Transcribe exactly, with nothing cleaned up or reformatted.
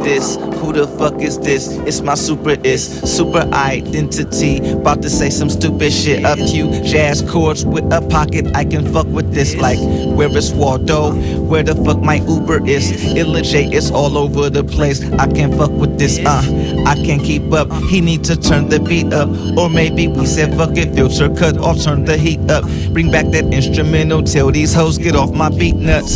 this? Who the fuck is this? It's my super is super identity. About to say some stupid shit. A few jazz chords with a pocket. I can fuck with this. Like, where is Waldo? Where the fuck my Uber is? Illegit, it's all over the place. I can't fuck with this. Uh, I can't keep up. He need to turn the beat up. Or maybe we said fuck it, filter cut off, turn the heat up. Bring back that instrumental till these hoes get off my beat nuts.